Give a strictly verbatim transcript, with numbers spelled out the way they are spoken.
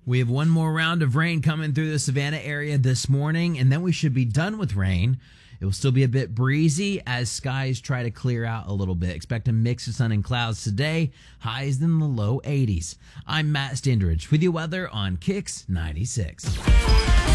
We have one more round of rain coming through the Savannah area this morning, and then we should be done with rain. It will still be a bit breezy as skies try to clear out a little bit. Expect a mix of sun and clouds today, highs in the low eighties. I'm Matt Standridge with your weather on Kicks ninety-six.